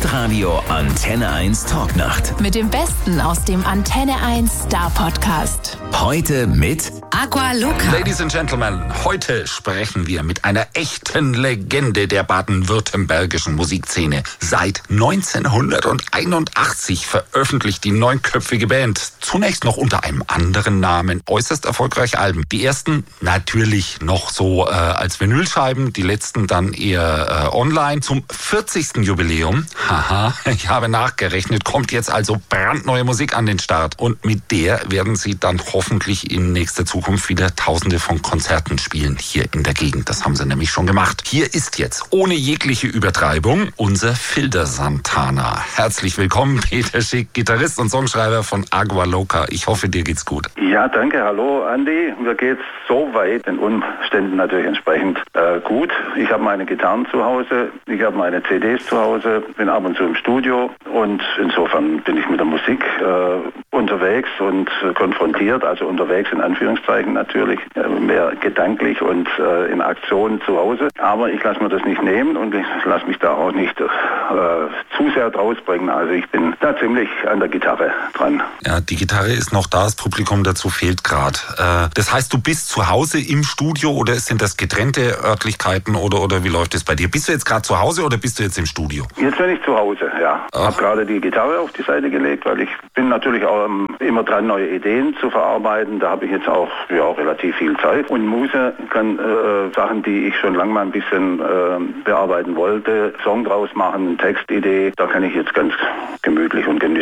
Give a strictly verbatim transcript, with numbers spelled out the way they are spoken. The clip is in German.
Hitradio Antenne eins Talknacht. Mit dem Besten aus dem Antenne eins Star Podcast. Heute mit Aqua Loca. Ladies and Gentlemen, heute sprechen wir mit einer echten Legende der baden-württembergischen Musikszene. Seit neunzehnhunderteinundachtzig veröffentlicht die neunköpfige Band zunächst noch unter einem anderen Namen äußerst erfolgreiche Alben. Die ersten natürlich noch so äh, als Vinylscheiben, die letzten dann eher äh, online. Zum vierzigsten Jubiläum, haha, ich habe nachgerechnet, kommt jetzt also brandneue Musik an den Start. Und mit der werden sie dann hoffentlich in nächster Zukunft wieder Tausende von Konzerten spielen hier in der Gegend. Das haben sie nämlich schon gemacht. Hier ist jetzt, ohne jegliche Übertreibung, unser Filter Santana. Herzlich willkommen, Peter Schick, Gitarrist und Songschreiber von Aqua Loca. Ich hoffe, dir geht's gut. Ja, danke. Hallo, Andi. Mir geht's soweit den Umständen natürlich entsprechend äh, gut. Ich habe meine Gitarren zu Hause, ich habe meine C Ds zu Hause, bin ab und zu im Studio und insofern bin ich mit der Musik äh, unterwegs und äh, konfrontiert, also unterwegs in Anführungszeichen natürlich, äh, mehr gedanklich und äh, in Aktion zu Hause. Aber ich lasse mir das nicht nehmen und ich lasse mich da auch nicht äh, zu sehr draus bringen. Also ich bin da ziemlich an der Gitarre dran. Ja, die Gitarre ist noch da, das Publikum dazu fehlt gerade. Äh, das heißt, du bist zu Hause im Studio oder sind das getrennte Örtlichkeiten oder, oder wie läuft es bei dir? Bist du jetzt gerade zu Hause oder bist du jetzt im Studio? Jetzt bin ich zu Hause, ja. Ich habe gerade die Gitarre auf die Seite gelegt, weil ich bin natürlich auch ähm, immer dran, neue Ideen zu verarbeiten. Da habe ich jetzt auch ja, relativ viel Zeit. Und Muse kann äh, Sachen, die ich schon lange mal ein bisschen äh, bearbeiten wollte, Song draus machen, Textidee, da kann ich jetzt ganz gemütlich und genüsslich